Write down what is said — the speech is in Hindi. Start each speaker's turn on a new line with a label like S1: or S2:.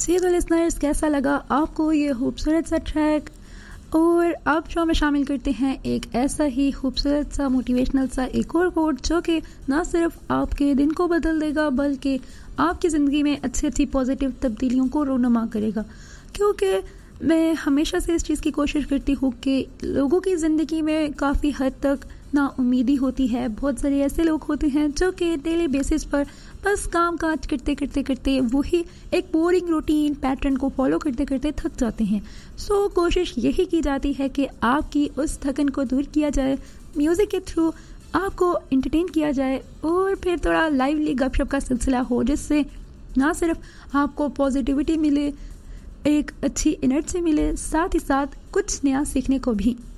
S1: जी तो लिसनर्स, कैसा लगा आपको ये खूबसूरत सा ट्रैक। और अब शो में शामिल करते हैं एक ऐसा ही खूबसूरत सा मोटिवेशनल सा एक और कोट जो कि ना सिर्फ आपके दिन को बदल देगा बल्कि आपकी ज़िंदगी में अच्छी अच्छी पॉजिटिव तब्दीलियों को रोनुमा करेगा। क्योंकि मैं हमेशा से इस चीज़ की कोशिश करती हूँ कि लोगों की ज़िंदगी में काफ़ी हद तक ना उम्मीदी होती है। बहुत सारे ऐसे लोग होते हैं जो कि डेली बेसिस पर बस काम काज करते करते करते वही एक बोरिंग रूटीन पैटर्न को फॉलो करते करते थक जाते हैं। सो कोशिश यही की जाती है कि आपकी उस थकन को दूर किया जाए, म्यूज़िक के थ्रू आपको एंटरटेन किया जाए और फिर थोड़ा लाइवली गपशप का सिलसिला हो, जिससे ना सिर्फ आपको पॉजिटिविटी मिले, एक अच्छी एनर्जी मिले, साथ ही साथ कुछ नया सीखने को भी।